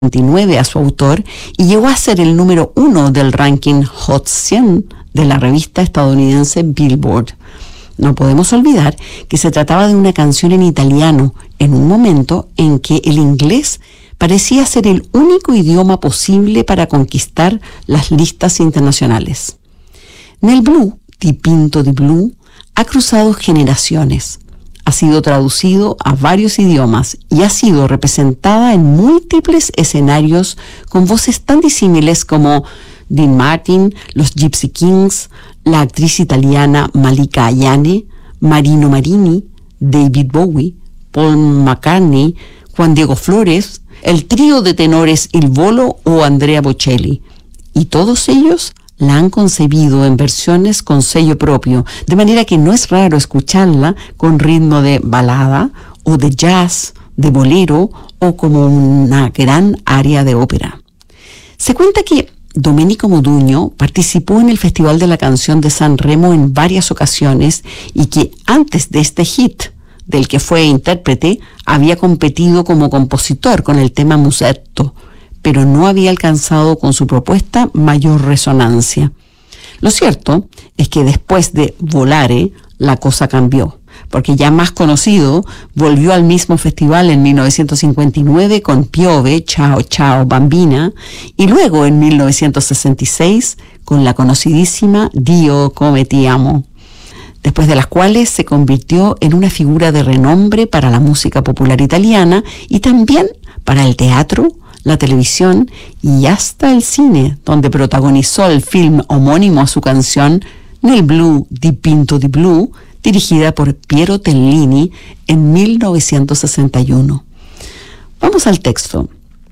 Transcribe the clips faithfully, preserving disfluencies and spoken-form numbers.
veintinueve a su autor y llegó a ser el número uno del ranking Hot cien de la revista estadounidense Billboard. No podemos olvidar que se trataba de una canción en italiano, en un momento en que el inglés parecía ser el único idioma posible para conquistar las listas internacionales. Nel blu, dipinto di blu, ha cruzado generaciones. Ha sido traducido a varios idiomas y ha sido representada en múltiples escenarios con voces tan disímiles como Dean Martin, los Gypsy Kings, la actriz italiana Malika Ayane, Marino Marini, David Bowie, Paul McCartney, Juan Diego Flores, el trío de tenores Il Volo o Andrea Bocelli. Y todos ellos la han concebido en versiones con sello propio, de manera que no es raro escucharla con ritmo de balada o de jazz, de bolero o como una gran aria de ópera. Se cuenta que Domenico Modugno participó en el Festival de la Canción de San Remo en varias ocasiones y que antes de este hit, del que fue intérprete, había competido como compositor con el tema Musetto, pero no había alcanzado con su propuesta mayor resonancia. Lo cierto es que después de Volare, la cosa cambió, porque ya más conocido, volvió al mismo festival en mil novecientos cincuenta y nueve con Piove, Ciao Ciao Bambina, y luego en mil novecientos sesenta y seis con la conocidísima Dio come ti amo, después de las cuales se convirtió en una figura de renombre para la música popular italiana y también para el teatro, la televisión y hasta el cine, donde protagonizó el film homónimo a su canción Nel blu dipinto di blu, dirigida por Piero Tellini en mil novecientos sesenta y uno. Vamos al texto.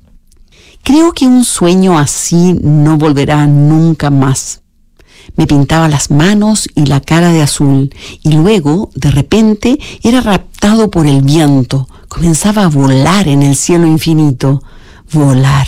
Creo que un sueño así no volverá nunca más. Me pintaba las manos y la cara de azul y luego, de repente, era raptado por el viento. Comenzaba a volar en el cielo infinito. Volar,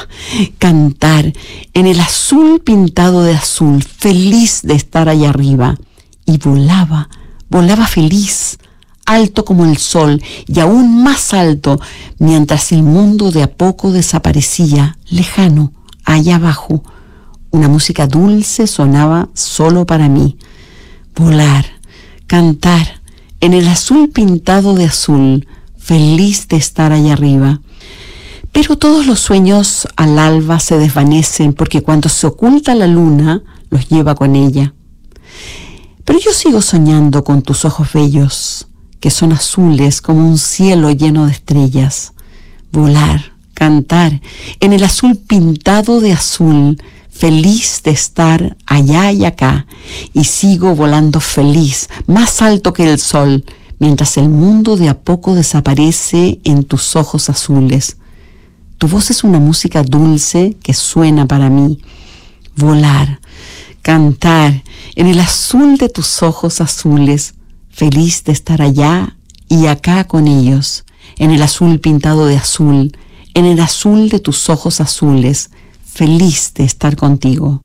cantar en el azul pintado de azul, feliz de estar allá arriba. Y volaba, volaba feliz, alto como el sol y aún más alto, mientras el mundo de a poco desaparecía, lejano, allá abajo. Una música dulce sonaba solo para mí. Volar, cantar en el azul pintado de azul, feliz de estar allá arriba. Pero todos los sueños al alba se desvanecen porque cuando se oculta la luna, los lleva con ella. Pero yo sigo soñando con tus ojos bellos, que son azules como un cielo lleno de estrellas. Volar, cantar, en el azul pintado de azul, feliz de estar allá y acá, y sigo volando feliz, más alto que el sol, mientras el mundo de a poco desaparece en tus ojos azules. Tu voz es una música dulce que suena para mí. Volar, cantar en el azul de tus ojos azules, feliz de estar allá y acá con ellos, en el azul pintado de azul, en el azul de tus ojos azules, feliz de estar contigo.